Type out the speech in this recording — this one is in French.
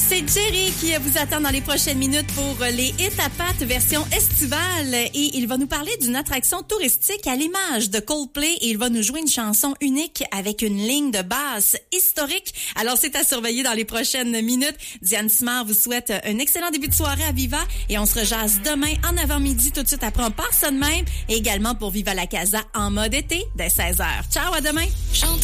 C'est Jerry qui vous attend dans les prochaines minutes pour les hits à pattes version estivale et il va nous parler d'une attraction touristique à l'image de Coldplay et il va nous jouer une chanson unique avec une ligne de basse historique. Alors c'est à surveiller dans les prochaines minutes. Diane Simard vous souhaite un excellent début de soirée à Viva et on se rejase demain en avant-midi tout de suite après on part ça de même et également pour Viva la Casa en mode été dès 16h. Ciao, à demain!